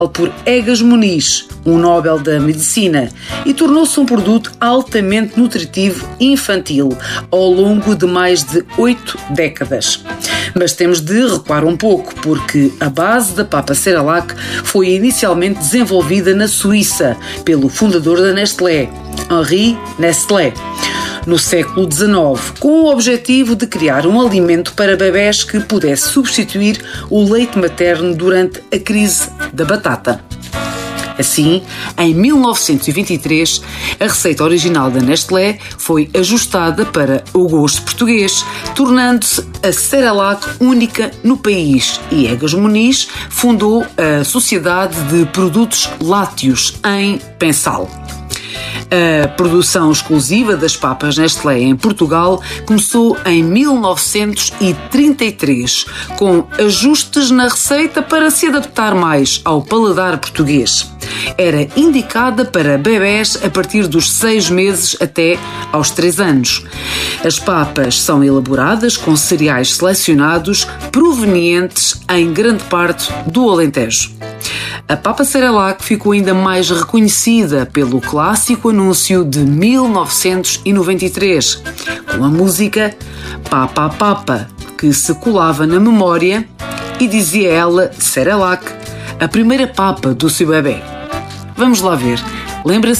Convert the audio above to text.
por Egas Muniz, um Nobel da Medicina, e tornou-se um produto altamente nutritivo infantil ao longo de mais de 8 décadas. Mas temos de recuar um pouco, porque a base da papa Cerelac foi inicialmente desenvolvida na Suíça pelo fundador da Nestlé, Henri Nestlé, no século XIX, com o objetivo de criar um alimento para bebés que pudesse substituir o leite materno durante a crise da batata. Assim, em 1923, a receita original da Nestlé foi ajustada para o gosto português, tornando-se a Cerelac única no país, e Egas Muniz fundou a Sociedade de Produtos Lácteos em Pensal. A produção exclusiva das papas Nestlé em Portugal começou em 1933, com ajustes na receita para se adaptar mais ao paladar português. Era indicada para bebés a partir dos 6 meses até aos 3 anos. As papas são elaboradas com cereais selecionados provenientes em grande parte do Alentejo. A papa Cerelac ficou ainda mais reconhecida pelo clássico anúncio de 1993, com a música Papa Papa, que se colava na memória e dizia ela, Cerelac, a primeira papa do seu bebê. Vamos lá ver, lembra-se